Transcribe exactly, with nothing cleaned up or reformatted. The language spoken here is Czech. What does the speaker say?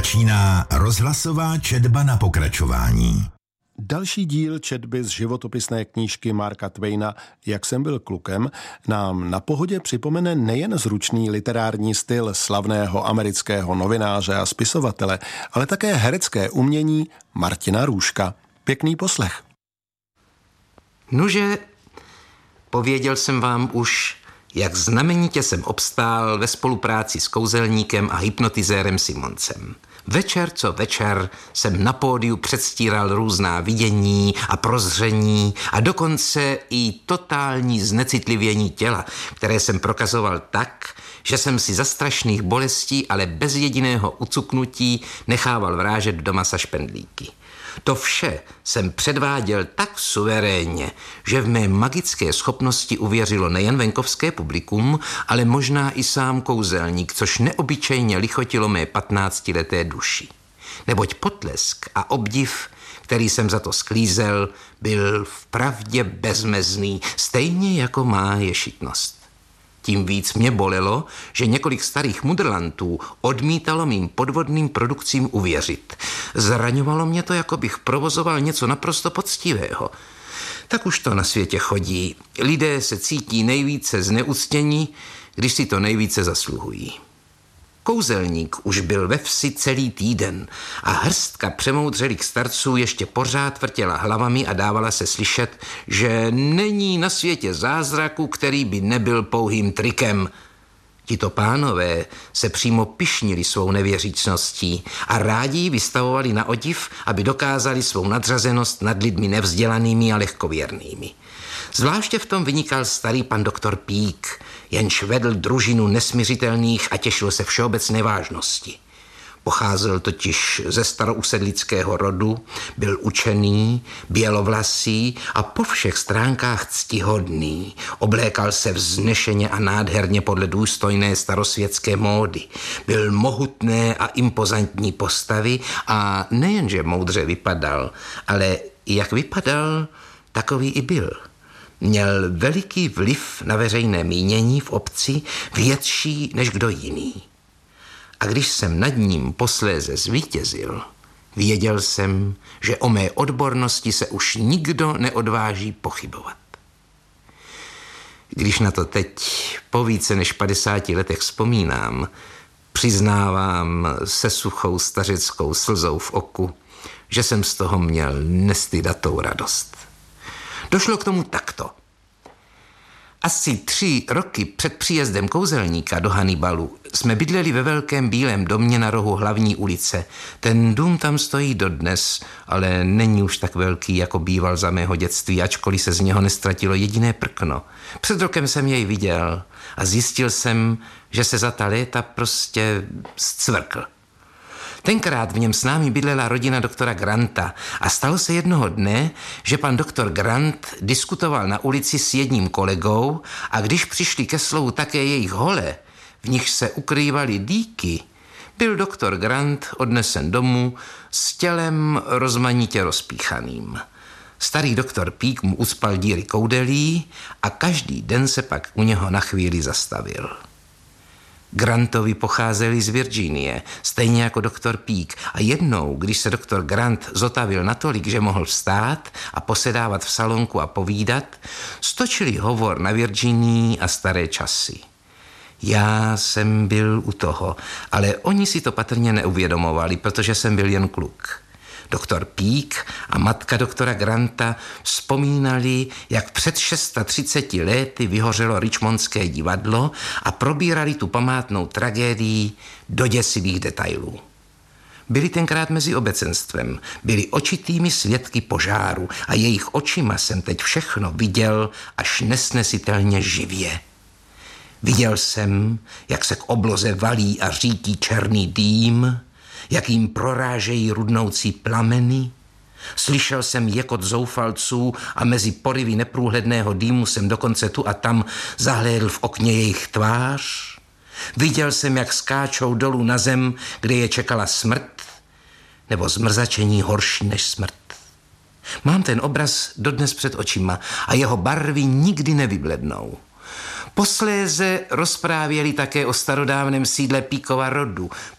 Začíná rozhlasová četba na pokračování. Další díl četby z životopisné knížky Marka Twaina Jak jsem byl klukem nám na Pohodě připomene nejen zručný literární styl slavného amerického novináře a spisovatele, ale také herecké umění Martina Růžka. Pěkný poslech. Nuže, pověděl jsem vám už, jak znamenitě jsem obstál ve spolupráci s kouzelníkem a hypnotizérem Simoncem. Večer co večer jsem na pódiu předstíral různá vidění a prozření a dokonce i totální znecitlivění těla, které jsem prokazoval tak, že jsem si za strašných bolestí, ale bez jediného ucuknutí nechával vrážet do masa špendlíky. To vše jsem předváděl tak suverénně, že v mé magické schopnosti uvěřilo nejen venkovské publikum, ale možná i sám kouzelník, což neobyčejně lichotilo mé patnáctileté duši. Neboť potlesk a obdiv, který jsem za to sklízel, byl vpravdě bezmezný, stejně jako má ješitnost. Tím víc mě bolelo, že několik starých mudrlantů odmítalo mým podvodným produkcím uvěřit. Zraňovalo mě to, jako bych provozoval něco naprosto poctivého. Tak už to na světě chodí. Lidé se cítí nejvíce zneuctění, když si to nejvíce zasluhují. Kouzelník už byl ve vsi celý týden a hrstka přemoudřelých starců ještě pořád vrtěla hlavami a dávala se slyšet, že není na světě zázraku, který by nebyl pouhým trikem. Tito pánové se přímo pyšnili svou nevěřícností a rádi ji vystavovali na odiv, aby dokázali svou nadřazenost nad lidmi nevzdělanými a lehkověrnými. Zvláště v tom vynikal starý pan doktor Pík, jenž vedl družinu nesmiřitelných a těšil se všeobecné vážnosti. Pocházel totiž ze starousedlického rodu, byl učený, bělovlasý a po všech stránkách ctihodný. Oblékal se vznešeně a nádherně podle důstojné starosvětské módy. Byl mohutné a impozantní postavy a nejenže moudře vypadal, ale jak vypadal, takový i byl. Měl veliký vliv na veřejné mínění v obci, větší než kdo jiný. A když jsem nad ním posléze zvítězil, věděl jsem, že o mé odbornosti se už nikdo neodváží pochybovat. Když na to teď po více než padesáti letech vzpomínám, přiznávám se suchou stařeckou slzou v oku, že jsem z toho měl nestydatou radost. Došlo k tomu takto. Asi tři roky před příjezdem kouzelníka do Hannibalu jsme bydleli ve velkém bílém domě na rohu hlavní ulice. Ten dům tam stojí dodnes, ale není už tak velký, jako býval za mého dětství, ačkoliv se z něho nestratilo jediné prkno. Před rokem jsem jej viděl a zjistil jsem, že se za ta léta prostě zcvrkl. Tenkrát v něm s námi bydlela rodina doktora Granta a stalo se jednoho dne, že pan doktor Grant diskutoval na ulici s jedním kolegou a když přišli ke slovu také jejich hole, v nich se ukrývaly dýky, byl doktor Grant odnesen domů s tělem rozmanitě rozpíchaným. Starý doktor Pík mu ucpal díry koudelí a každý den se pak u něho na chvíli zastavil. Grantovi pocházeli z Virginie, stejně jako doktor Pík, a jednou, když se doktor Grant zotavil natolik, že mohl vstát a posedávat v salonku a povídat, stočili hovor na Virginii a staré časy. Já jsem byl u toho, ale oni si to patrně neuvědomovali, protože jsem byl jen kluk. Doktor Pík a matka doktora Granta vzpomínali, jak před třiceti šesti lety vyhořelo Richmondské divadlo a probírali tu památnou tragédii do děsivých detailů. Byli tenkrát mezi obecenstvem, byli očitými svědky požáru a jejich očima jsem teď všechno viděl až nesnesitelně živě. Viděl jsem, jak se k obloze valí a řítí černý dým, jak jim prorážejí rudnoucí plameny. Slyšel jsem jekot zoufalců a mezi porivy neprůhledného dýmu jsem dokonce tu a tam zahlédl v okně jejich tvář. Viděl jsem, jak skáčou dolů na zem, kde je čekala smrt, nebo zmrzačení horší než smrt. Mám ten obraz dodnes před očima a jeho barvy nikdy nevyblednou. Posléze rozprávěli také o starodávném sídle Píkova rodu.